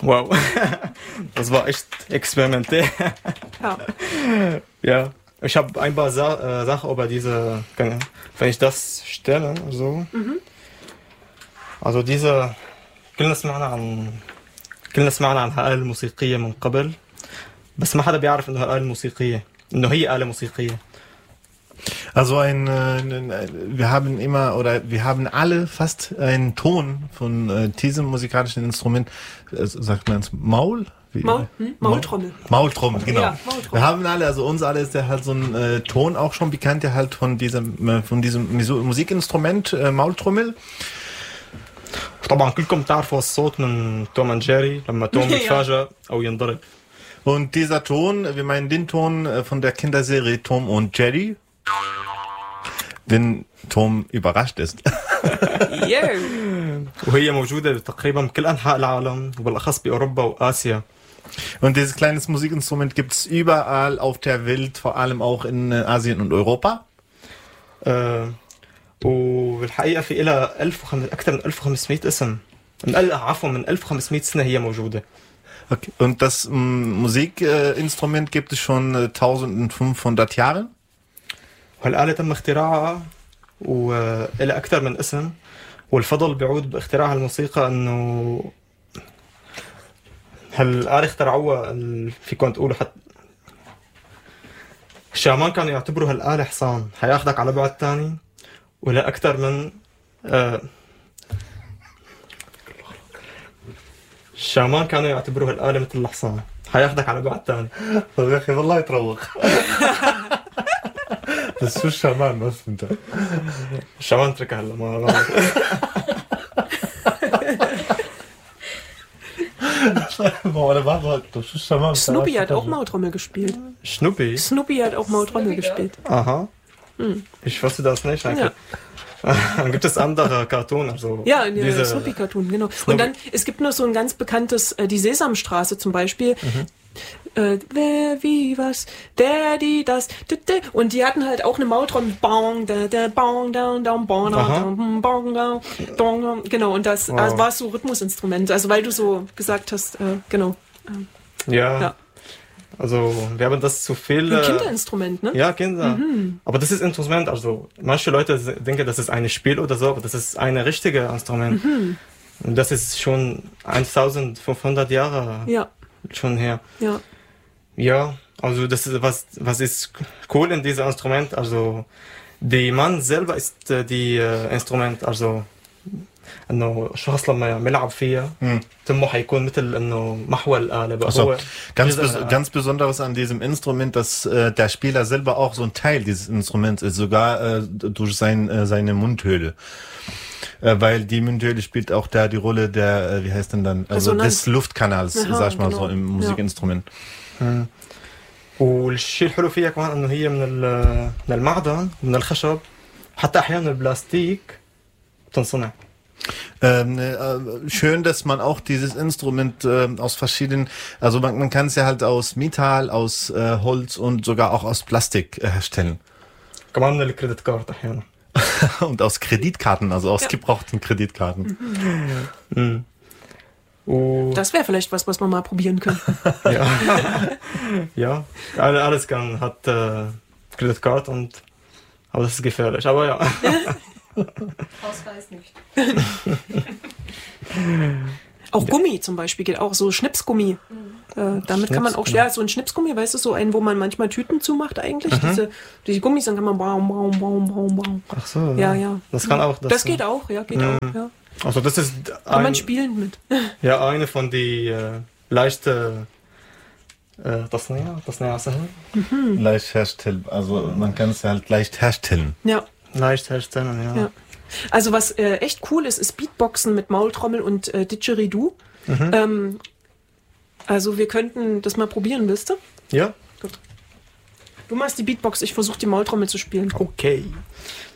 Wow, das war echt experimentell. Ja. Ja, ich habe ein paar Sachen über diese, wenn ich das stelle, so. Also diese, كلنا سمعنا عن الآلة الموسيقية من قبل بس ما حدا بيعرف إنها آلة موسيقية إنه هي آلة موسيقية. Also wir haben alle fast einen Ton von diesem musikalischen Instrument, sagt man es Maultrommel. Maultrommel, genau. Ja, Maultrommel. Wir haben alle, also uns alle ist der halt so ein Ton auch schon bekannt, der halt von diesem Musikinstrument Maultrommel. طبعا كلكم تعرفوا الصوت من توم اند جيري لما توم يتفاجأ أو ينضرب. Und dieser Ton, wir meinen den Ton von der Kinderserie Tom und Jerry, wenn Tom überrascht ist. Yeah. وهي موجودة تقريبا بكل أنحاء العالم وبالأخص بأوروبا وآسيا. Und dieses kleine Musikinstrument gibt es überall auf der Welt, vor allem auch in Asien und Europa. وبالحقيقة في إلها أكثر من 1500 اسم. من 1500 سنة هي موجودة. Okay. Und das Musikinstrument gibt es schon 1500 Jahre. وهالآلة تم اختراعها وإلها أكثر من اسم والفضل بيعود باختراع الموسيقى إنه هالآلة اخترعوها فيكم تقولوا حتى الشامان كانوا يعتبروا هالآلة حصان حياخدك على بعد تاني ولا أكثر من الشامان كانوا يعتبروا هالآلة مثل الحصان حياخدك على بعد تاني. طب يا أخي والله يتروق. Das ist schon Schaman, was sind da? الشامان تركها هلا ما Snoopy hat auch Maultrommel gespielt. Snoopy hat auch Maultrommel gespielt. Aha. Ich wusste das nicht. Ja. Dann gibt es andere Cartoon, also ja, diese Snoopy-Cartoon, genau. Snoopy. Und dann, es gibt noch so ein ganz bekanntes, die Sesamstraße zum Beispiel. Wer, wie, was, der, die, das, und die hatten halt auch eine Maultrommel. Bong, da, bong, down, down, bong, down, bong, down, bong, genau. Und das war so Rhythmusinstrument. Also, weil du so gesagt hast, genau. Ja. Also, wir haben das zu viel... Ein Kinderinstrument, ne? Ja, Kinder. Aber das ist Instrument, also manche Leute denken, das ist ein Spiel oder so, aber das ist ein richtiges Instrument. Und das ist schon 1500 Jahre schon her. Ja. Ja, also das ist was ist cool in diesem Instrument, also der Mann selber ist die Instrument, also انه الشخص لما يلعب فيها تمه حيكون مثل انه محور الآلة بقى هو ganz besonderes an diesem Instrument, dass der Spieler selber auch so ein Teil dieses Instruments ist, sogar durch seine Mundhöhle. Weil die Mundhöhle spielt auch da die Rolle der, wie heißt denn dann, also des Luftkanals, sag ich mal so im Musikinstrument. والشيء الحلو فيها كمان انه هي من المعدن ومن الخشب حتى احيانا البلاستيك بتنصنع. Schön, dass man auch dieses Instrument aus verschiedenen, also man kann es ja halt aus Metall, aus Holz und sogar auch aus Plastik herstellen. كمان من الكريدت كارد احيانا. Und aus Kreditkarten, also aus gebrauchten Kreditkarten. Das wäre vielleicht was man mal probieren könnte. Ja, alles hat Kreditkarte aber das ist gefährlich, aber ja. Ausweis nicht. Auch Gummi zum Beispiel geht auch, so Schnipsgummi. Damit kann man auch, so ein Schnipsgummi, weißt du, so einen, wo man manchmal Tüten zumacht eigentlich. Diese Gummis, dann kann man baum. Ach so. Ja. Das kann auch. Das geht auch, geht auch, ja. Also das ist kann man spielen mit. Ja, eine von die leichte تصنيع سهل. Leicht herstellen, also man kann es halt leicht herstellen. Ja. Leicht herstellen, ja. Also was echt cool ist Beatboxen mit Maultrommel und Didgeridoo. Also wir könnten das mal probieren, willst du? Ja. Gut. Du machst die Beatbox, ich versuche die Maultrommel zu spielen. Okay.